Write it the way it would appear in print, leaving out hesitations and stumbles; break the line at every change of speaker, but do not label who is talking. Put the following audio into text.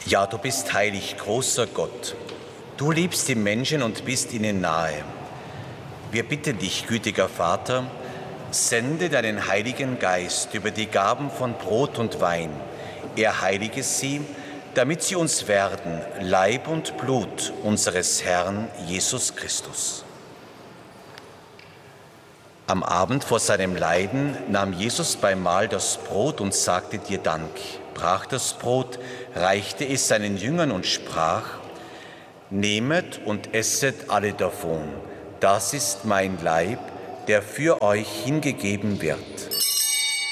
Ja, du bist heilig, großer Gott. Du liebst die Menschen und bist ihnen nahe. Wir bitten dich, gütiger Vater, sende deinen Heiligen Geist über die Gaben von Brot und Wein. Er heilige sie, damit sie uns werden Leib und Blut unseres Herrn Jesus Christus. Am Abend vor seinem Leiden nahm Jesus beim Mahl das Brot und sagte dir Dank, brach das Brot, reichte es seinen Jüngern und sprach: Nehmet und esset alle davon, das ist mein Leib, der für euch hingegeben wird.